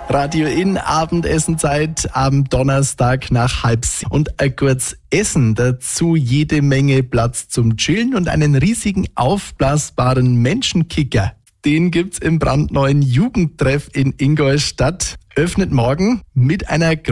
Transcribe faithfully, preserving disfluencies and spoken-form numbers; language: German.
Radio in Abendessenzeit am Donnerstag nach halb sieben. Und ein kurz Essen, dazu jede Menge Platz zum Chillen und einen riesigen aufblasbaren Menschenkicker. Den gibt's im brandneuen Jugendtreff in Ingolstadt. Öffnet morgen mit einer